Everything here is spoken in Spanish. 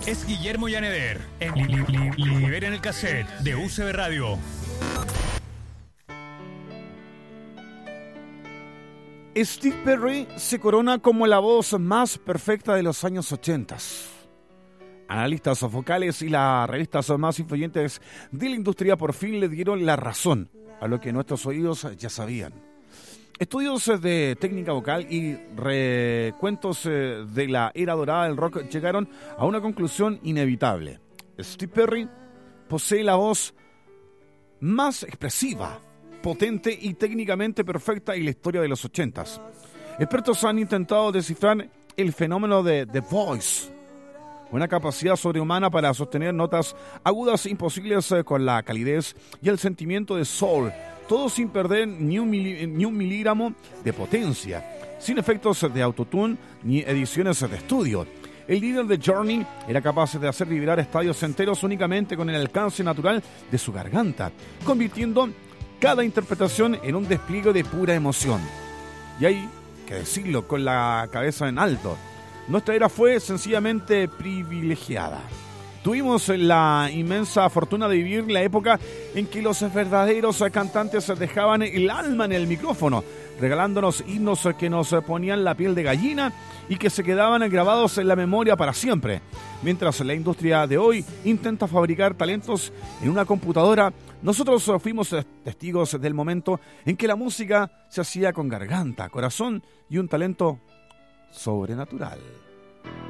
Es Guillermo Llaneder en Liberen el Cassette de UCB Radio. Steve Perry se corona como la voz más perfecta de los años 80. Analistas vocales y las revistas más influyentes de la industria por fin le dieron la razón a lo que nuestros oídos ya sabían. Estudios de técnica vocal y recuentos de la era dorada del rock llegaron a una conclusión inevitable. Steve Perry posee la voz más expresiva, potente y técnicamente perfecta en la historia de los 80s. Expertos han intentado descifrar el fenómeno de The Voice, una capacidad sobrehumana para sostener notas agudas imposibles con la calidez y el sentimiento de soul, todo sin perder ni un miligramo de potencia, sin efectos de autotune ni ediciones de estudio. El líder de Journey era capaz de hacer vibrar estadios enteros únicamente con el alcance natural de su garganta, convirtiendo cada interpretación en un despliegue de pura emoción. Y hay que decirlo con la cabeza en alto, nuestra era fue sencillamente privilegiada. Tuvimos la inmensa fortuna de vivir la época en que los verdaderos cantantes dejaban el alma en el micrófono, regalándonos himnos que nos ponían la piel de gallina y que se quedaban grabados en la memoria para siempre. Mientras la industria de hoy intenta fabricar talentos en una computadora, nosotros fuimos testigos del momento en que la música se hacía con garganta, corazón y un talento sobrenatural.